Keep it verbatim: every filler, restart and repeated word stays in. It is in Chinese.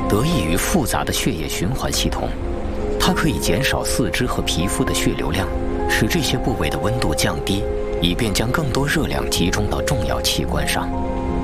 得益于复杂的血液循环系统，它可以减少四肢和皮肤的血流量，使这些部位的温度降低，以便将更多热量集中到重要器官上。